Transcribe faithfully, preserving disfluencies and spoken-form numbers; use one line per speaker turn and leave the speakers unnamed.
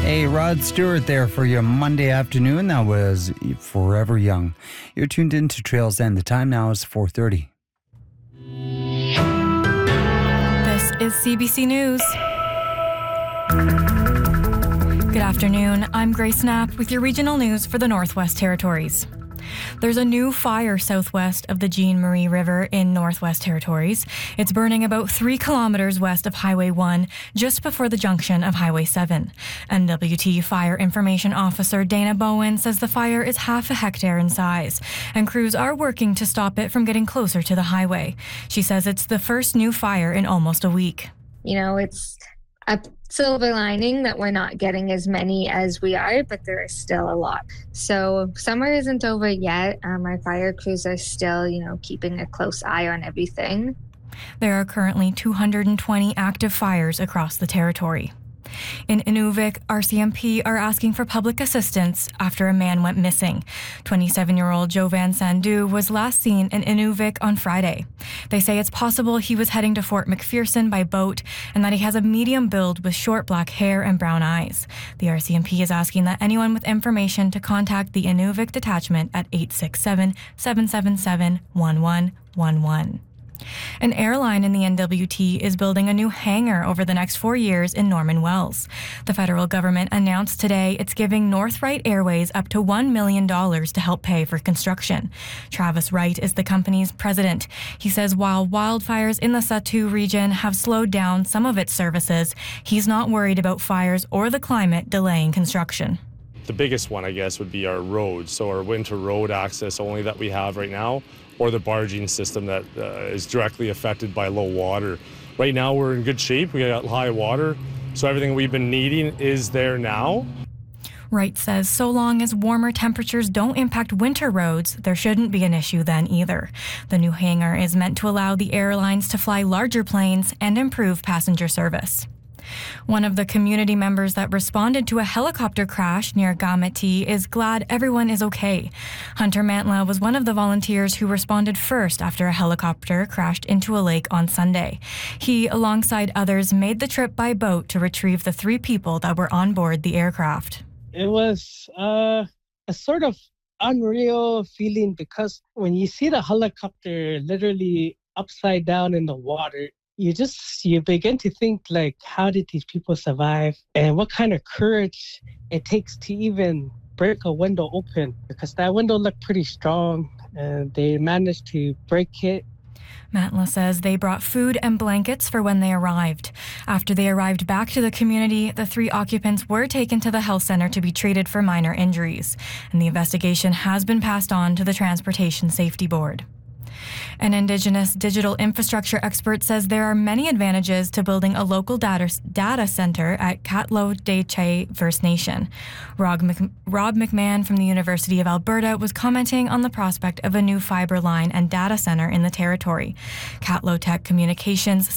Hey, Rod Stewart there for your Monday afternoon. That was Forever Young. You're tuned in to Trails End. The time now is four thirty.
This is C B C News. Good afternoon. I'm Grace Knapp with your regional news for the Northwest Territories. There's a new fire southwest of the Jean Marie River in Northwest Territories. It's burning about three kilometres west of Highway one, just before the junction of Highway seven. N W T Fire Information Officer Dana Bowen says the fire is half a hectare in size, and crews are working to stop it from getting closer to the highway. She says it's the first new fire in almost a week.
You know, it's a silver lining that we're not getting as many as we are, but there is still a lot. So summer isn't over yet. Um, our fire crews are still, you know, keeping a close eye on everything.
There are currently two hundred twenty active fires across the territory. In Inuvik, R C M P are asking for public assistance after a man went missing. twenty-seven-year-old Jovan Sandhu was last seen in Inuvik on Friday. They say it's possible he was heading to Fort McPherson by boat and that he has a medium build with short black hair and brown eyes. The R C M P is asking that anyone with information to contact the Inuvik detachment at eight six seven, seven seven seven, one one one one. An airline in the N W T is building a new hangar over the next four years in Norman Wells. The federal government announced today it's giving Northright Airways up to one million dollars to help pay for construction. Travis Wright is the company's president. He says while wildfires in the Satu region have slowed down some of its services, he's not worried about fires or the climate delaying construction.
The biggest one, I guess, would be our roads. So our winter road access only that we have right now, or the barging system that uh, is directly affected by low water. Right now we're in good shape. We got high water, so everything we've been needing is there now.
Wright says so long as warmer temperatures don't impact winter roads, there shouldn't be an issue then either. The new hangar is meant to allow the airlines to fly larger planes and improve passenger service. One of the community members that responded to a helicopter crash near Gameti is glad everyone is okay. Hunter Mantla was one of the volunteers who responded first after a helicopter crashed into a lake on Sunday. He, alongside others, made the trip by boat to retrieve the three people that were on board the aircraft.
It was uh, a sort of unreal feeling because when you see the helicopter literally upside down in the water, you just, you begin to think like, how did these people survive? And what kind of courage it takes to even break a window open, because that window looked pretty strong and they managed to break it.
Matla says they brought food and blankets for when they arrived. After they arrived back to the community, the three occupants were taken to the health center to be treated for minor injuries, and the investigation has been passed on to the Transportation Safety Board. An Indigenous digital infrastructure expert says there are many advantages to building a local data, data center at Catlo Deche First Nation. Rob, Mc, Rob McMahon from the University of Alberta was commenting on the prospect of a new fibre line and data center in the territory. Catlo Tech Communications